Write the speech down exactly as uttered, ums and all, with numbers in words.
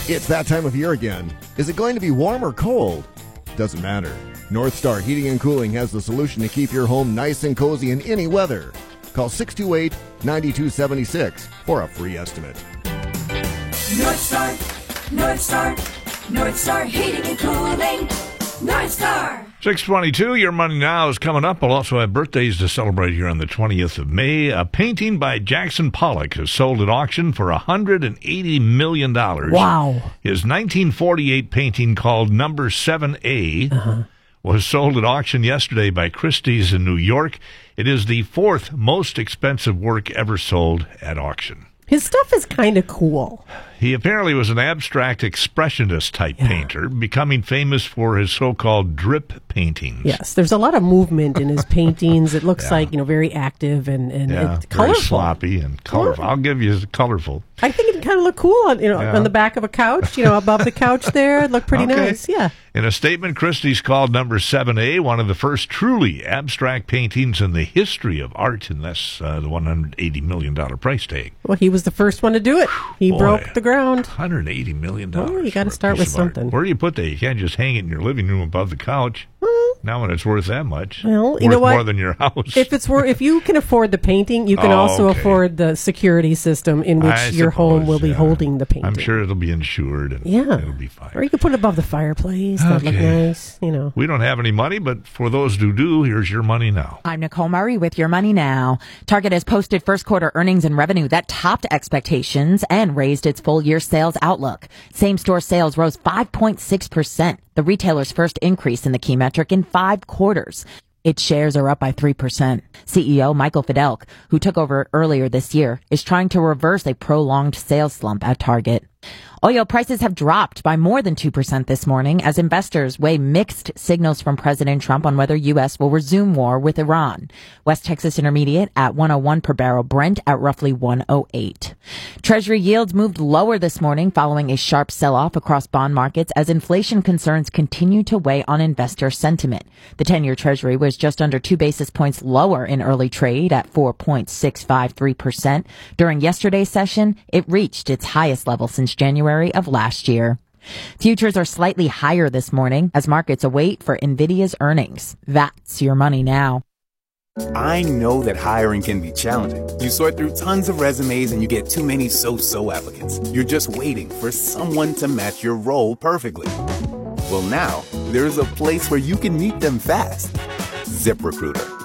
It's that time of year again. Is it going to be warm or cold? Doesn't matter. North Star Heating and Cooling has the solution to keep your home nice and cozy in any weather. Call six two eight, nine two seven six for a free estimate. North Star, North Star, North Star Heating and Cooling, North Star. six twenty-two, Your Money Now is coming up. We'll also have birthdays to celebrate here on the twentieth of May. A painting by Jackson Pollock is sold at auction for one hundred eighty million dollars. Wow. His nineteen forty-eight painting called Number seven A uh-huh. was sold at auction yesterday by Christie's in New York. It is the fourth most expensive work ever sold at auction. His stuff is kind of cool. He apparently was an abstract expressionist type yeah. painter, becoming famous for his so-called drip paintings. Yes, there's a lot of movement in his paintings. It looks yeah. like, you know, very active and, and yeah, it's colorful. Very sloppy and colorful. I'll give you colorful. I think it kind of looked cool on, you know, yeah. on the back of a couch, you know, above the couch there. It looked pretty okay. nice, yeah. In a statement, Christie's called Number seven A one of the first truly abstract paintings in the history of art, and that's uh, the one hundred eighty million dollars price tag. Well, he was the first one to do it. He Boy, broke the ground. one hundred eighty million dollars. Well, you got to start with something. Art. Where do you put that? You can't just hang it in your living room above the couch. Well, now when it's worth that much, well, worth you know what? more than your house. If it's wor- if you can afford the painting, you can oh, also okay. afford the security system in which I your suppose, home will be yeah. holding the painting. I'm sure it'll be insured. And yeah, it'll be fine. Or you can put it above the fireplace. That'd okay. look nice. You know, we don't have any money, but for those who do, here's your money now. I'm Nicole Murray with Your Money Now. Target has posted first quarter earnings and revenue that topped expectations and raised its full year sales outlook. Same store sales rose five point six percent, the retailer's first increase in the key metric in five quarters. Its shares are up by three percent. C E O Michael Fidelk, who took over earlier this year, is trying to reverse a prolonged sales slump at Target. Oil prices have dropped by more than two percent this morning as investors weigh mixed signals from President Trump on whether U S will resume war with Iran. West Texas Intermediate at one oh one per barrel, Brent at roughly one oh eight. Treasury yields moved lower this morning following a sharp sell-off across bond markets as inflation concerns continue to weigh on investor sentiment. The ten-year Treasury was just under two basis points lower in early trade at four point six five three percent. During yesterday's session, it reached its highest level since January of last year. Futures are slightly higher this morning as markets await for NVIDIA's earnings. That's Your Money Now. I know that hiring can be challenging. You sort through tons of resumes and you get too many so-so applicants. You're just waiting for someone to match your role perfectly. Well, now there's a place where you can meet them fast. ZipRecruiter.